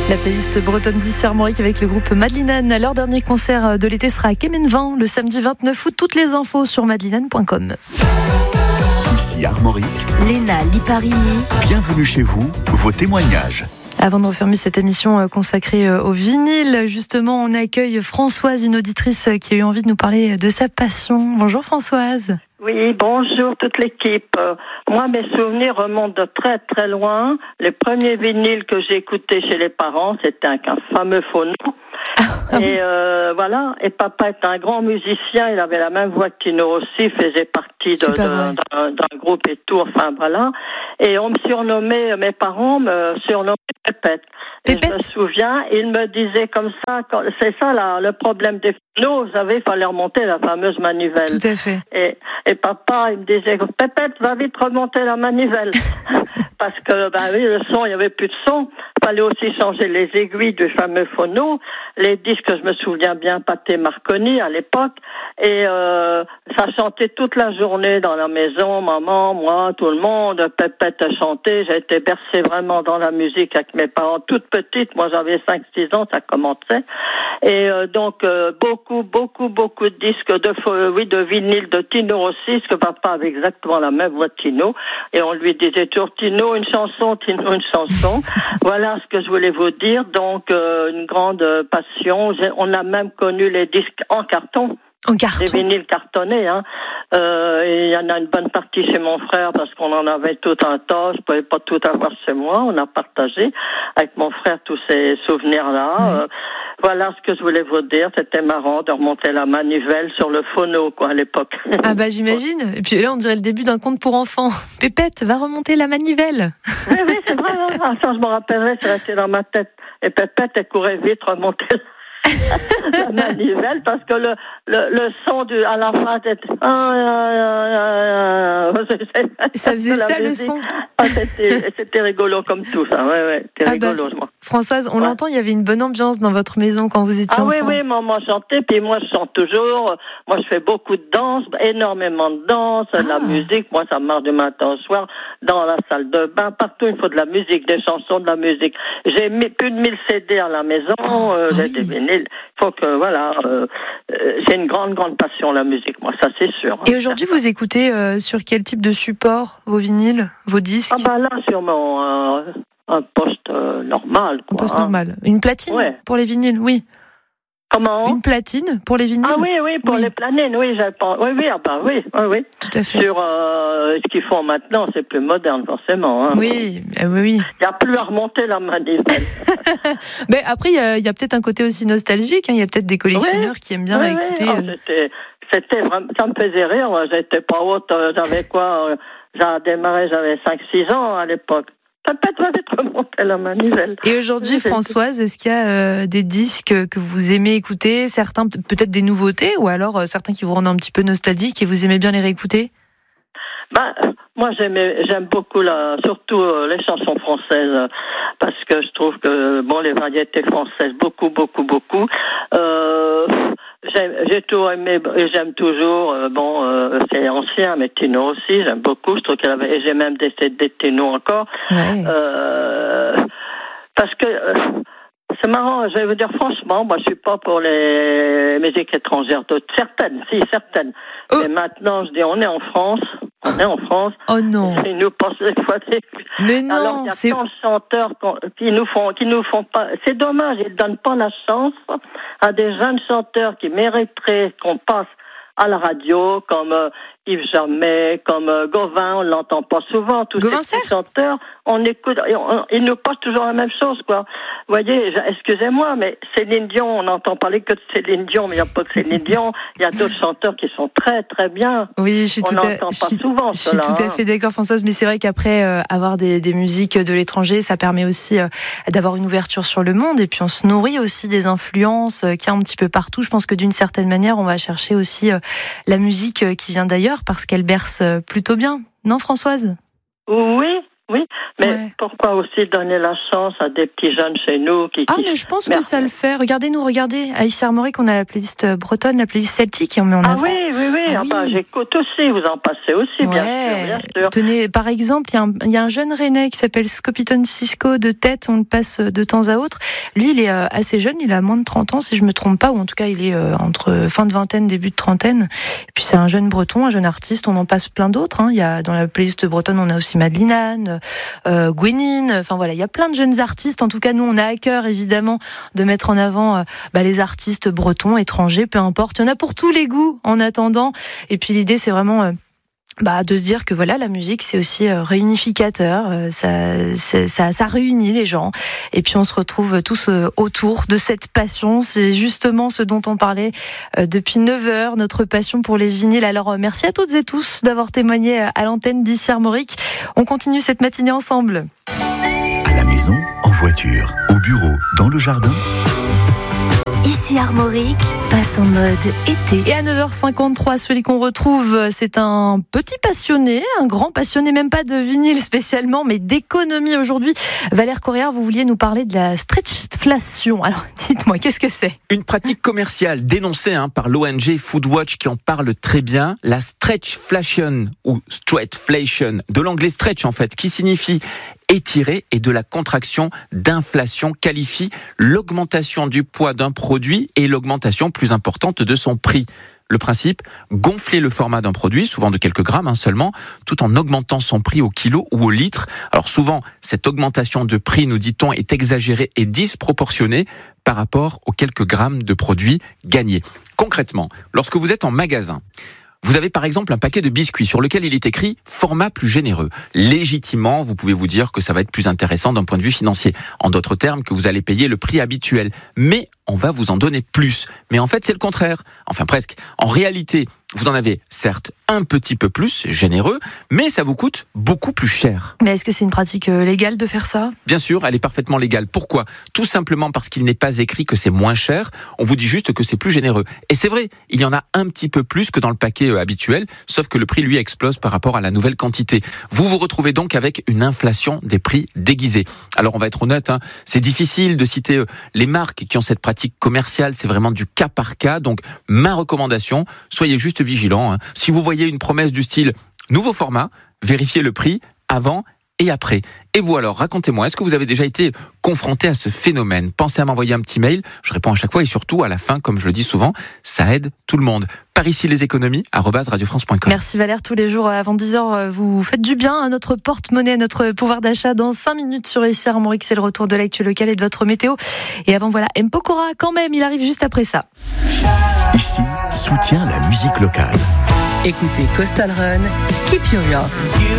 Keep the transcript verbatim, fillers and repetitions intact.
La playlist bretonne d'Issy Armorique avec le groupe Madeleine. Leur dernier concert de l'été sera à Quémenvent le samedi vingt-neuf août. Toutes les infos sur madeleine point com. Ici Armorique, Léna Liparini. Bienvenue chez vous, vos témoignages. Avant de refermer cette émission consacrée au vinyle, justement, on accueille Françoise, une auditrice qui a eu envie de nous parler de sa passion. Bonjour Françoise. Oui, bonjour toute l'équipe. Euh, moi, mes souvenirs remontent de très très loin. Les premiers vinyles que j'ai écoutés chez les parents, c'était un, un fameux phono. Ah, et oui. euh, voilà. Et papa est un grand musicien. Il avait la même voix que Tino aussi. Il faisait partie de, de, d'un, d'un groupe et tout. Enfin voilà. Et on me surnommait, mes parents me surnommaient Pépette. Et je me souviens, il me disait comme ça, quand, c'est ça là, le problème des phonos, vous savez, il fallait remonter la fameuse manivelle. Tout à fait. Et, et papa, il me disait, Pépette, va vite remonter la manivelle. Parce que, bah oui, le son, il n'y avait plus de son. Il fallait aussi changer les aiguilles du fameux phono. Les disques, je me souviens bien, Pathé Marconi à l'époque. Et euh, ça chantait toute la journée dans la maison, maman, moi, tout le monde. Pépette chantait. J'ai été bercée vraiment dans la musique avec mes parents, toute petite. Moi, j'avais cinq six ans, ça commençait. Et euh, donc, euh, beaucoup, beaucoup, beaucoup de disques de, euh, oui, de vinyle de Tino Rossi, parce que papa avait exactement la même voix de Tino. Et on lui disait toujours, Tino, une chanson, Tino, une chanson. Voilà ce que je voulais vous dire. Donc, euh, une grande passion. J'ai, on a même connu les disques en carton. En carton. Des vinyles cartonnés, hein. Euh, et il y en a une bonne partie chez mon frère parce qu'on en avait tout un tas. Je pouvais pas tout avoir chez moi. On a partagé avec mon frère tous ces souvenirs-là. Oui. Euh, voilà ce que je voulais vous dire. C'était marrant de remonter la manivelle sur le phono, quoi, à l'époque. Ah bah j'imagine. Et puis là, on dirait le début d'un conte pour enfants. Pépette, va remonter la manivelle. Oui, oui, c'est vrai. Hein. Ça, je me rappellerai, ça restait dans ma tête. Et Pépette, elle courait vite remonter la manivelle parce que le, le, le son du, à la fin était... Ça faisait ça le son. Ah, c'était, c'était rigolo comme tout ça, ouais, ouais, c'était ah rigolo. Bah, moi. Françoise, on ouais. l'entend, il y avait une bonne ambiance dans votre maison quand vous étiez ah, enfant. Ah oui, oui, maman chantait, puis moi je chante toujours. Moi je fais beaucoup de danse, énormément de danse, ah. de la musique. Moi ça marche du matin au soir, dans la salle de bain, partout il faut de la musique, des chansons, de la musique. J'ai mis plus de mille C D à la maison, oh, euh, j'ai oui. des vinyles. Il faut que, voilà, euh, euh, j'ai une grande, grande passion la musique, moi, ça c'est sûr. Et aujourd'hui vous écoutez euh, sur quel type de support vos vinyles, vos disques? Ah bah là sur mon... Euh, un poste euh, normal, quoi. Un poste hein. normal. Une platine ouais. pour les vinyles, oui. Comment? Une platine pour les vinyles? Ah oui, oui, pour oui. les platines, oui, j'ai pas... oui, oui, ah bah oui, oui, oui. Tout à fait. Sur euh, ce qu'ils font maintenant, c'est plus moderne, forcément. Hein. Oui, euh, oui, oui. Il n'y a plus à remonter la manivelle. Mais après, il y a, y a peut-être un côté aussi nostalgique, hein. Il y a peut-être des collectionneurs oui. qui aiment bien oui, écouter... Oui. Oh, c'était, c'était vraiment... Ça me faisait rire, moi, j'étais pas haute, j'avais quoi... Euh, j'ai démarré, j'avais cinq six ans à l'époque. Peut-être va vite remonter la manivelle. Et aujourd'hui, Françoise, est-ce qu'il y a euh, des disques que vous aimez écouter, certains peut-être des nouveautés, ou alors euh, certains qui vous rendent un petit peu nostalgique et vous aimez bien les réécouter? Bah, moi j'aime j'aime beaucoup la, surtout euh, les chansons françaises parce que je trouve que bon les variétés françaises beaucoup beaucoup beaucoup. Euh, J'aime, j'ai toujours aimé et j'aime toujours. Euh, bon, euh, c'est ancien, mais Tino aussi, j'aime beaucoup. Je trouve qu'elle avait, et j'ai même des C D de Tino encore. Ouais. Euh, parce que euh, c'est marrant. Je vais vous dire franchement, moi, je suis pas pour les musiques étrangères. D'autres, certaines, si certaines. Oh. Mais maintenant, je dis, on est en France. On est en France. Oh non. Ils nous pensent des fois des... Mais non. Alors il y a c'est... tant de chanteurs qui nous font, qui nous font pas. C'est dommage, ils donnent pas la chance à des jeunes chanteurs qui mériteraient qu'on passe à la radio, comme euh, Yves Jamais, comme euh, Gauvin, on l'entend pas souvent. Tous Gauvin ces chanteurs, on écoute, on, ils nous passent toujours la même chose, quoi. Vous voyez, excusez-moi, mais Céline Dion, on n'entend parler que de Céline Dion, mais il n'y a pas que Céline Dion. Il y a d'autres chanteurs qui sont très, très bien. Oui, je suis on tout à, n'entend pas je, souvent je cela. Je suis tout à fait d'accord, Françoise, mais c'est vrai qu'après, euh, avoir des, des musiques de l'étranger, ça permet aussi euh, d'avoir une ouverture sur le monde, et puis on se nourrit aussi des influences euh, qu'il y a un petit peu partout. Je pense que d'une certaine manière, on va chercher aussi euh, la musique euh, qui vient d'ailleurs, parce qu'elle berce euh, plutôt bien. Non, Françoise ? Oui, Oui, mais Ouais. pourquoi aussi donner la chance à des petits jeunes chez nous qui... Ah, qui- mais je pense Merci. que ça le fait. Regardez-nous, regardez. À Ici Armorique, on a la playlist bretonne, la playlist celtique, et on met en Ah avant. oui, oui, oui, Ah ah bah, oui. j'écoute aussi, vous en passez aussi, bien Ouais. sûr, bien sûr. Tenez, par exemple, il y, a un- il y a un jeune Rennais qui s'appelle Scopiton Cisco de tête, on le passe de temps à autre. Lui, il est euh, assez jeune, il a moins de trente ans, si je me trompe pas, ou en tout cas, il est euh, entre fin de vingtaine, début de trentaine. Et puis, c'est un jeune breton, un jeune artiste, on en passe plein d'autres. Hein. Il y a, dans la playlist bretonne, on a aussi Madeleine Anne, euh, Gwenine, enfin voilà, il y a plein de jeunes artistes. En tout cas, nous, on a à cœur, évidemment, de mettre en avant euh, bah, les artistes bretons, étrangers, peu importe. Il y en a pour tous les goûts, en attendant. Et puis, l'idée, c'est vraiment... Euh, Bah, de se dire que voilà, la musique c'est aussi euh, réunificateur, euh, ça, c'est- ça, ça réunit les gens, et puis on se retrouve tous euh, autour de cette passion. C'est justement ce dont on parlait euh, depuis neuf heures, notre passion pour les vinyles. Alors euh, merci à toutes et tous d'avoir témoigné euh, à l'antenne d'Ici Armorique. On continue cette matinée ensemble. À la maison, en voiture, au bureau, dans le jardin. Ici Armorique passe en mode été. Et à neuf heures cinquante-trois, celui qu'on retrouve, c'est un petit passionné, un grand passionné, même pas de vinyle spécialement, mais d'économie aujourd'hui. Valère Correa, vous vouliez nous parler de la stretchflation. Alors, dites-moi, qu'est-ce que c'est ? Une pratique commerciale dénoncée hein, par l'O N G Foodwatch qui en parle très bien, la stretchflation ou stretchflation, de l'anglais stretch en fait, qui signifie étirer, et de la contraction d'inflation qualifie l'augmentation du poids d'un produit et l'augmentation plus importante de son prix. Le principe, gonfler le format d'un produit, souvent de quelques grammes hein, seulement, tout en augmentant son prix au kilo ou au litre. Alors souvent, cette augmentation de prix, nous dit-on, est exagérée et disproportionnée par rapport aux quelques grammes de produits gagnés. Concrètement, lorsque vous êtes en magasin, vous avez par exemple un paquet de biscuits sur lequel il est écrit « format plus généreux ». Légitimement, vous pouvez vous dire que ça va être plus intéressant d'un point de vue financier. En d'autres termes, que vous allez payer le prix habituel. Mais on va vous en donner plus. Mais en fait, c'est le contraire. Enfin, presque. En réalité, vous en avez certes un petit peu plus, généreux, mais ça vous coûte beaucoup plus cher. Mais est-ce que c'est une pratique euh, légale de faire ça ? Bien sûr, elle est parfaitement légale. Pourquoi ? Tout simplement parce qu'il n'est pas écrit que c'est moins cher, on vous dit juste que c'est plus généreux. Et c'est vrai, il y en a un petit peu plus que dans le paquet euh, habituel, sauf que le prix, lui, explose par rapport à la nouvelle quantité. Vous vous retrouvez donc avec une inflation des prix déguisée. Alors on va être honnête, hein, c'est difficile de citer euh, les marques qui ont cette pratique commerciale, c'est vraiment du cas par cas. Donc ma recommandation, soyez juste vigilants. Hein. Si vous voyez une promesse du style nouveau format, vérifiez le prix avant et après. Et vous alors, racontez-moi, est-ce que vous avez déjà été confronté à ce phénomène ? Pensez à m'envoyer un petit mail, je réponds à chaque fois et surtout à la fin, comme je le dis souvent, ça aide tout le monde. Par ici les économies, arobase radiofrance point com. Merci Valère, tous les jours avant dix heures, vous faites du bien à notre porte-monnaie, à notre pouvoir d'achat. Dans cinq minutes sur Ici Armorique, c'est le retour de l'actu locale et de votre météo. Et avant, voilà, M. Pokora, quand même, il arrive juste après ça. Ici, soutient la musique locale. Écoutez Coastal Run, Keep Your Love.